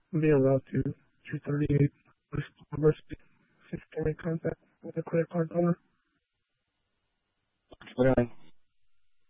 Be allowed to 238 University 6 make contact with a credit card owner. What do I